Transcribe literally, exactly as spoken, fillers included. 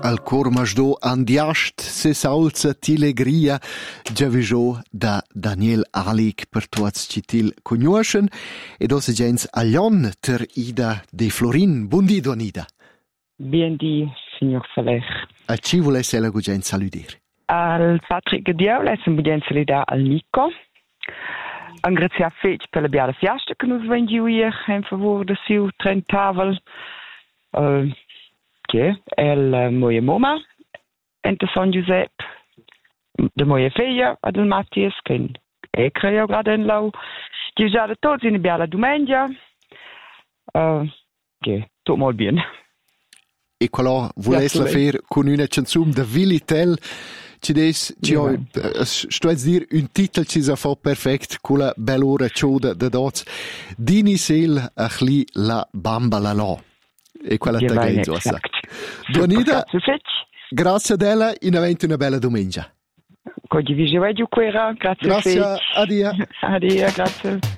al cormasdo andiast se salza tilegria giavijo da Daniel Alic per tuats citil conoscen ed osse gens Aglion ter Ida de Florin. Buondì, Donida. Bien di, signor Saler. A ci volesse la gugen saludir? Al Patrick Diavles un bugen saludar al Nico. Un grazie fece per la biala fiasta che nos vengiu hier in favore de siu trentavel. Uh, che è la moia moma, e de San Giuseppe, de moia figlia, ad il Mattias, che è creio grado in lau. Che già da tutti in biala domenica. Uh, che tutto molto bene. E quello volesse la fare con una canzone da Vilitel. Ci des, ci ho, sto a dire un titolo ci sa fa perfect con la bella ora cioda da dots. Dini sel a chli la bamba la lo. E quella tagliata giusta. Donida, grazie a della, in avente una bella domenica. Condiviso, grazie. Grazie, addio. Addio, grazie.